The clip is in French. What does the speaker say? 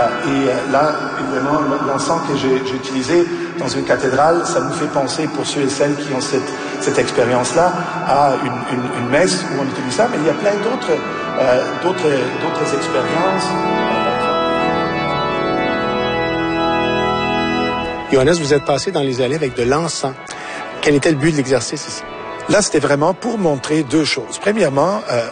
Là, évidemment, l'encens que j'ai utilisé dans une cathédrale, ça nous fait penser, pour ceux et celles qui ont cette expérience-là, à une messe où on utilise ça. Mais il y a plein d'autres expériences. Johannes, vous êtes passé dans les allées avec de l'encens. Quel était le but de l'exercice ici? Là, c'était vraiment pour montrer deux choses. Premièrement,